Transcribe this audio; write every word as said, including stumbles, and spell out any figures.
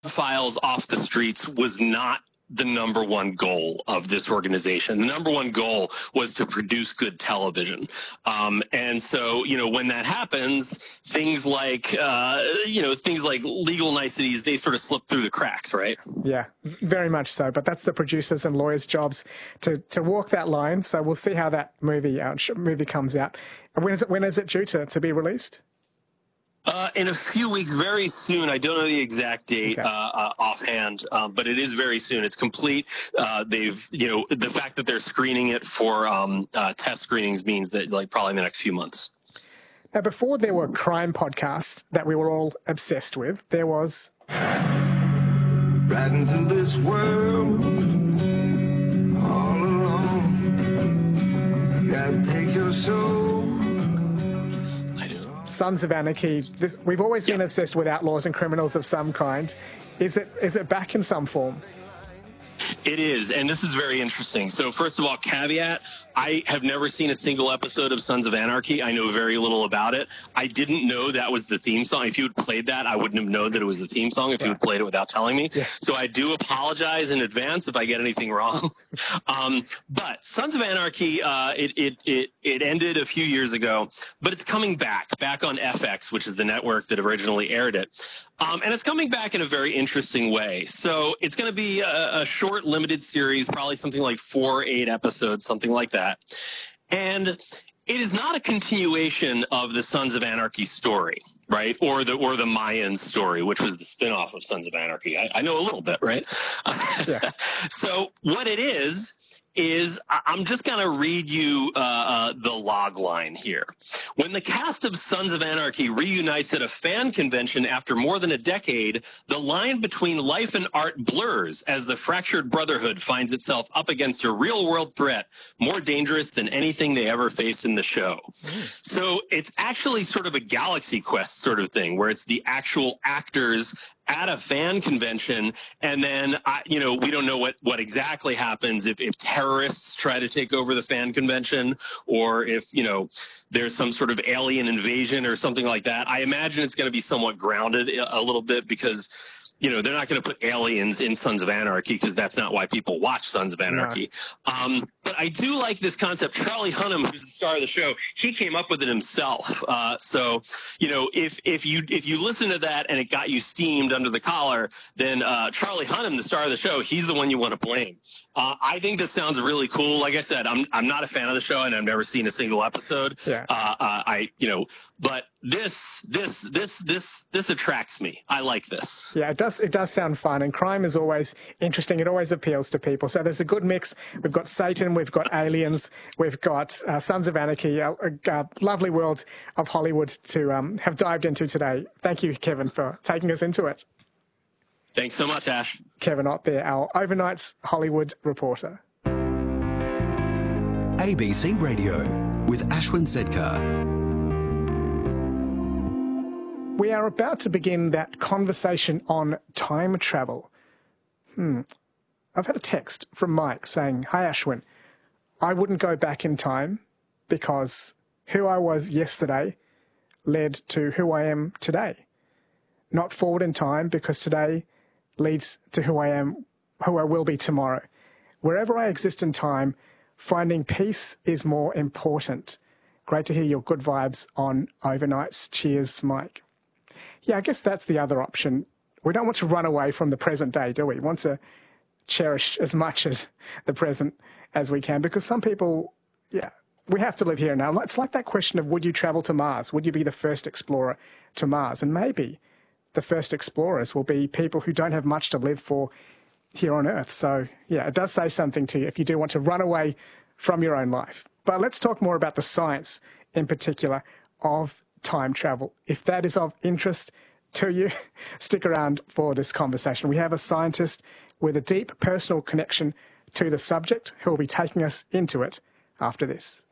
files off the streets was not the number one goal of this organization. The number one goal was to produce good television. Um, and so, you know, when that happens, things like, uh, you know, things like legal niceties, they sort of slip through the cracks, right? Yeah, very much so. But that's the producers and lawyers' jobs to, to walk that line. So we'll see how that movie uh, movie comes out. When is it, when is it due to, to be released? Uh, in a few weeks, very soon. I don't know the exact date Okay. uh, uh, offhand, um, but it is very soon. It's complete. Uh, they've, you know, the fact that they're screening it for um, uh, test screenings means that, like, probably in the next few months. Now, before there were crime podcasts that we were all obsessed with, there was... Right into this world, all alone. You gotta take your soul. Sons of Anarchy. This, we've always been Yep. obsessed with outlaws and criminals of some kind. Is it is it back in some form? It is, and this is very interesting. So first of all, caveat, I have never seen a single episode of Sons of Anarchy. I know very little about it. I didn't know that was the theme song. If you had played that, I wouldn't have known that it was the theme song if Yeah. you had played it without telling me. Yeah. So I do apologize in advance if I get anything wrong. um, but Sons of Anarchy, uh, it, it, it, it ended a few years ago, but it's coming back, back on F X, which is the network that originally aired it. Um, and it's coming back in a very interesting way. So it's going to be a, a short, limited series, probably something like four, eight episodes, something like that. And it is not a continuation of the Sons of Anarchy story, right? Or the or the Mayan story, which was the spinoff of Sons of Anarchy. I, I know a little bit, right? Yeah. So what it is, is I'm just going to read you uh, uh, the log line here. When the cast of Sons of Anarchy reunites at a fan convention after more than a decade, the line between life and art blurs as the fractured brotherhood finds itself up against a real-world threat more dangerous than anything they ever faced in the show. Mm. So it's actually sort of a Galaxy Quest sort of thing, where it's the actual actors at a fan convention, and then I, you know, we don't know what what exactly happens if if terrorists try to take over the fan convention, or if, you know, there's some sort of alien invasion or something like that. I imagine it's going to be somewhat grounded a little bit, because, you know, they're not going to put aliens in Sons of Anarchy, because that's not why people watch Sons of Anarchy. No. Um, but I do like this concept. Charlie Hunnam, who's the star of the show, he came up with it himself. Uh, so, you know, if if you if you listen to that and it got you steamed under the collar, then uh, Charlie Hunnam, the star of the show, he's the one you want to blame. Uh, I think this sounds really cool. Like I said, I'm I'm not a fan of the show, and I've never seen a single episode. Yeah. Uh, uh, I you know, but this this this this this attracts me. I like this. Yeah, it does. It does sound fun, and crime is always interesting. It always appeals to people. So there's a good mix. We've got Satan, we've got aliens, we've got uh, Sons of Anarchy, a, a, a lovely world of Hollywood to um, have dived into today. Thank you, Kevin, for taking us into it. Thanks so much, Ash. Kevin Ott there, our Overnight's Hollywood reporter. A B C Radio with Ashwin Sedkar. We are about to begin that conversation on time travel. Hmm. I've had a text from Mike saying, "Hi Ashwin, I wouldn't go back in time because who I was yesterday led to who I am today. Not forward in time because today leads to who I am, who I will be tomorrow. Wherever I exist in time, finding peace is more important. Great to hear your good vibes on overnights. Cheers, Mike." Yeah, I guess that's the other option. We don't want to run away from the present day, do we? We want to cherish as much as the present as we can, because some people, yeah, we have to live here now. It's like that question of, would you travel to Mars? Would you be the first explorer to Mars? And maybe the first explorers will be people who don't have much to live for here on Earth. So, yeah, it does say something to you if you do want to run away from your own life. But let's talk more about the science, in particular, of time travel. If that is of interest to you, stick around for this conversation. We have a scientist with a deep personal connection to the subject who will be taking us into it after this.